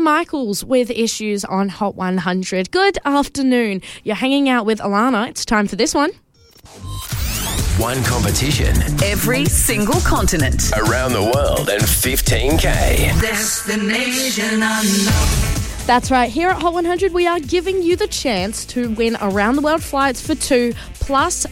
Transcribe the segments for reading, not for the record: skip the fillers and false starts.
Michaels with Issues on Hot 100. Good afternoon. You're hanging out with Alana. It's time for this one. One competition. Every single continent. Around the world and 15K. Destination unknown. That's right. Here at Hot 100, we are giving you the chance to win around-the-world flights for two plus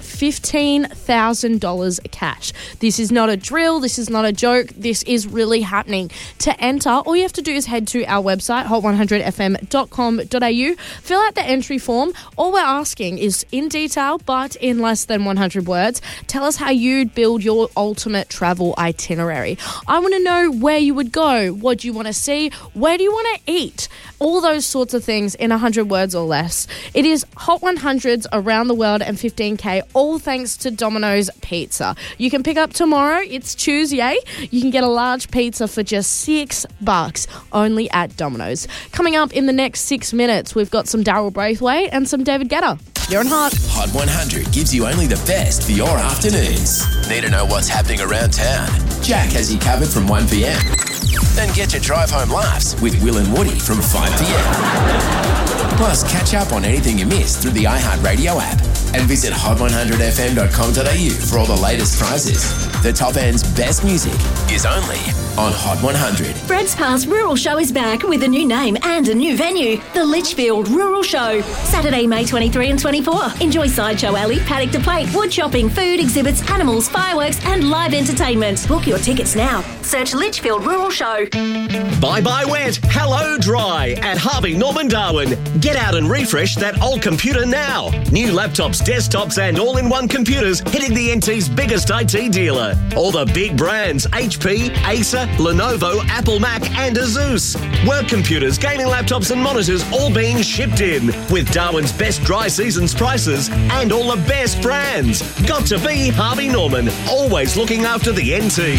$15,000 cash. This is not a drill. This is not a joke. This is really happening. To enter, all you have to do is head to our website, hot100fm.com.au, fill out the entry form. All we're asking is in detail, but in less than 100 words, tell us how you'd build your ultimate travel itinerary. I want to know where you would go, what do you want to see, where do you want to eat, all those sorts of things in 100 words or less. It is Hot 100's Around the World and 15K, all thanks to Domino's Pizza. You can pick up tomorrow. It's Tuesday. You can get a large pizza for just $6 only at Domino's. Coming up in the next 6 minutes, we've got some Daryl Braithwaite and some David Guetta. You're on Hot. Hot 100 gives you only the best for your afternoons. Need to know what's happening around town? Jack has you covered from 1 p.m. Then get your drive home laughs with Will and Woody from 5 p.m. Plus, catch up on anything you missed through the iHeartRadio app and visit hot100fm.com.au for all the latest prizes. The Top End's best music is only on Hot 100. Fred's Past Rural Show is back with a new name and a new venue, the Litchfield Rural Show. Saturday, May 23 and 24. Enjoy Sideshow Alley, paddock to plate, wood chopping, food, exhibits, animals, fireworks and live entertainment. Book your tickets now. Search Litchfield Rural Show. Bye-bye wet, hello dry at Harvey Norman Darwin. Get out and refresh that old computer now. New laptops, desktops and all-in-one computers hitting the NT's biggest IT dealer. All the big brands, HP, Acer, Lenovo, Apple Mac and Asus. Work computers, gaming laptops and monitors all being shipped in with Darwin's best dry season's prices and all the best brands. Got to be Harvey Norman, always looking after the NT.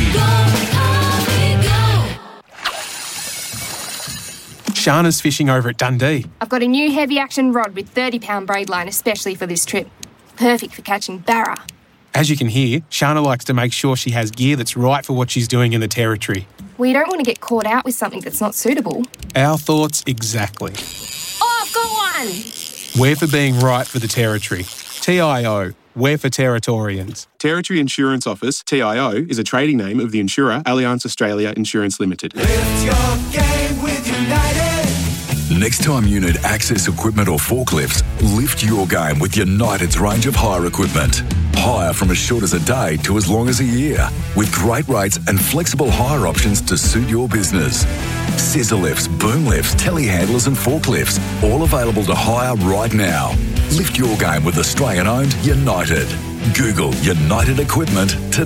Shana's fishing over at Dundee. I've got a new heavy action rod with 30-pound braid line especially for this trip. Perfect for catching barra. As you can hear, Shana likes to make sure she has gear that's right for what she's doing in the territory. Well, you don't want to get caught out with something that's not suitable. Our thoughts exactly. Oh, I've got one! We're for being right for the territory. TIO, we're for Territorians. Territory Insurance Office, TIO, is a trading name of the insurer Allianz Australia Insurance Limited. Lift your game with United. Next time you need access equipment or forklifts, lift your game with United's range of hire equipment. Hire from as short as a day to as long as a year, with great rates and flexible hire options to suit your business. Scissor lifts, boom lifts, telehandlers and forklifts, all available to hire right now. Lift your game with Australian-owned United. Google United Equipment today.